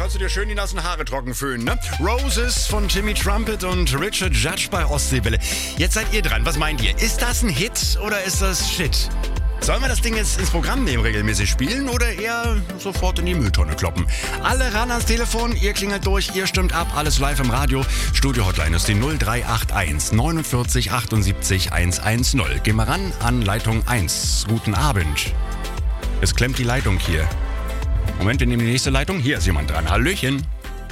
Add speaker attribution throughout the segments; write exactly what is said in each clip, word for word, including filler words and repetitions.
Speaker 1: konntest du dir schön die nassen Haare trocken föhnen, ne? Roses von Timmy Trumpet und Richard Judge bei Ostseewelle. Jetzt seid ihr dran. Was meint ihr? Ist das ein Hit oder ist das Shit? Sollen wir das Ding jetzt ins Programm nehmen, regelmäßig spielen oder eher sofort in die Mülltonne kloppen? Alle ran ans Telefon, ihr klingelt durch, ihr stimmt ab, alles live im Radio. Studio-Hotline ist die null drei acht eins neunundvierzig achtundsiebzig hundertzehn. Gehen wir ran an Leitung eins. Guten Abend. Es klemmt die Leitung hier. Moment, wir nehmen die nächste Leitung. Hier ist jemand dran. Hallöchen.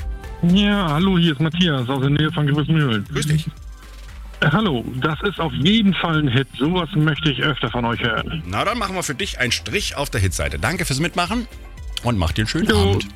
Speaker 2: Ja, hallo, hier ist Matthias aus der Nähe von Grüßmühlen.
Speaker 1: Grüß dich.
Speaker 2: Äh, hallo, das ist auf jeden Fall ein Hit. Sowas möchte ich öfter von euch hören.
Speaker 1: Na, dann machen wir für dich einen Strich auf der Hitseite. Danke fürs Mitmachen und macht dir einen schönen
Speaker 2: Jo.
Speaker 1: Abend.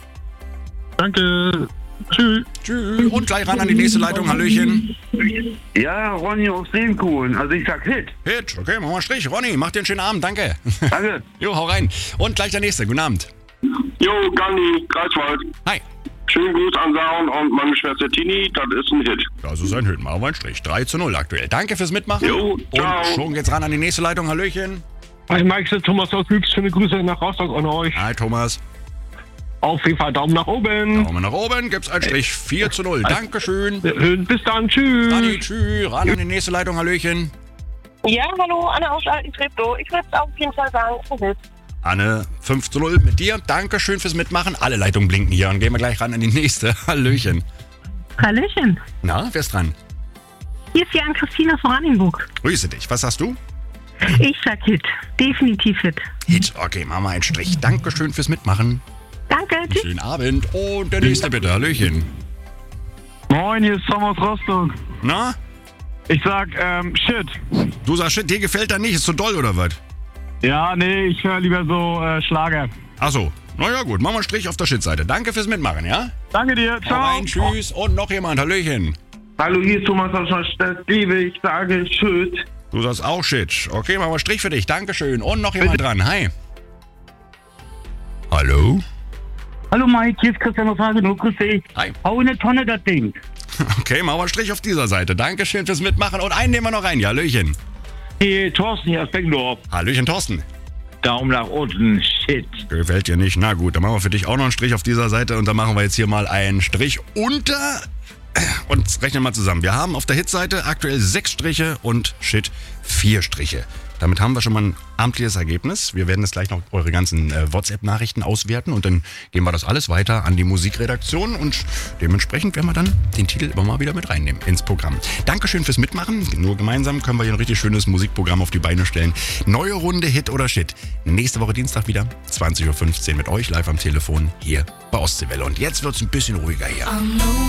Speaker 2: Danke. Tschüss.
Speaker 1: Tschüss. Und gleich ran an die nächste Leitung. Hallöchen.
Speaker 3: Ja, Ronny aus Steenkuhlen. Also ich sag Hit.
Speaker 1: Hit. Okay, machen wir einen Strich. Ronny, mach dir einen schönen Abend. Danke.
Speaker 3: Danke.
Speaker 1: Jo, hau rein. Und gleich der nächste. Guten Abend.
Speaker 4: Jo, Gandhi, Greifswald.
Speaker 1: Hi.
Speaker 4: Schönen Gruß an Saun und meine Schwester Tini, das ist ein Hit.
Speaker 1: Das ist ein Hit. Machen wir einen Strich. drei zu null aktuell. Danke fürs Mitmachen.
Speaker 4: Jo, ciao.
Speaker 1: Und schon geht's ran an die nächste Leitung. Hallöchen.
Speaker 2: Hi, Mike, Thomas aus Lübs. Schöne Grüße nach Rostock an euch.
Speaker 1: Hi, Thomas.
Speaker 2: Auf jeden Fall Daumen nach oben.
Speaker 1: Daumen nach oben. Gibt's einen Strich. vier zu null. Dankeschön.
Speaker 2: Bis dann. Tschüss.
Speaker 1: Dani, tschüss. Ran an die nächste Leitung. Hallöchen.
Speaker 5: Ja, hallo, Anna aus Alten-Treptow. Ich würde auf jeden Fall sagen, es ist ein Hit.
Speaker 1: Anne, fünf zu null mit dir. Dankeschön fürs Mitmachen. Alle Leitungen blinken hier und gehen wir gleich ran an die nächste. Hallöchen.
Speaker 6: Hallöchen.
Speaker 1: Na, wer ist dran?
Speaker 6: Hier ist Jan Christina von Oranienburg.
Speaker 1: Grüße dich. Was hast du?
Speaker 6: Ich sag Hit. Definitiv Hit.
Speaker 1: Hit. Okay, machen wir einen Strich. Dankeschön fürs Mitmachen.
Speaker 6: Danke. Tschüss.
Speaker 1: Schönen Abend. Und der nächste bitte. Hallöchen.
Speaker 3: Moin, hier ist Tom aus Rostock.
Speaker 1: Na?
Speaker 3: Ich sag, ähm, Shit.
Speaker 1: Du sagst, shit, dir gefällt das nicht? Ist zu doll oder was?
Speaker 3: Ja, nee, ich höre lieber so äh, Schlager.
Speaker 1: Ach so. Na ja, gut. Machen wir einen Strich auf der Shit-Seite. Danke fürs Mitmachen, ja?
Speaker 3: Danke dir,
Speaker 1: Hau
Speaker 3: ciao.
Speaker 1: rein, tschüss. Und noch jemand. Hallöchen.
Speaker 3: Hallo, hier ist Thomas aus der Stadt Liebe. Ich sage Shit.
Speaker 1: Du sagst auch shit. Okay, machen wir einen Strich für dich. Dankeschön. Und noch jemand dran. Hi. Hallo?
Speaker 3: Hallo Mike, hier ist Christian aus Hagenow. Grüß dich.
Speaker 1: Hi.
Speaker 3: Hau in eine Tonne das Ding.
Speaker 1: Okay, machen wir einen Strich auf dieser Seite. Dankeschön fürs Mitmachen. Und einen nehmen wir noch rein. Ja, Hallöchen.
Speaker 3: Hey, Thorsten hier aus Beckendorf.
Speaker 1: Hallöchen, Thorsten.
Speaker 3: Daumen nach unten. Shit.
Speaker 1: Gefällt dir nicht? Na gut, dann machen wir für dich auch noch einen Strich auf dieser Seite. Und dann machen wir jetzt hier mal einen Strich unter... Und rechnen mal zusammen. Wir haben auf der Hitseite aktuell sechs Striche und Shit vier Striche. Damit haben wir schon mal ein amtliches Ergebnis. Wir werden jetzt gleich noch eure ganzen äh, WhatsApp-Nachrichten auswerten und dann geben wir das alles weiter an die Musikredaktion und dementsprechend werden wir dann den Titel immer mal wieder mit reinnehmen ins Programm. Dankeschön fürs Mitmachen. Nur gemeinsam können wir hier ein richtig schönes Musikprogramm auf die Beine stellen. Neue Runde Hit oder Shit. Nächste Woche Dienstag wieder, zwanzig Uhr fünfzehn mit euch live am Telefon hier bei Ostseewelle. Und jetzt wird's ein bisschen ruhiger hier.